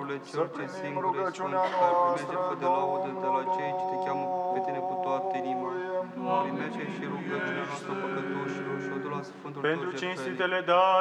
Dumnezeule, Să Cel ce primim singur ești rugăciunea Sfânt, care primește noastră, fă de laudă de la cei ce te cheamă pe tine cu toată inima. Domnului. Primește și rugăciunea noastră păcătoșilor și o du la Sfântul tău Pentru jertfenic. cinstitele dare,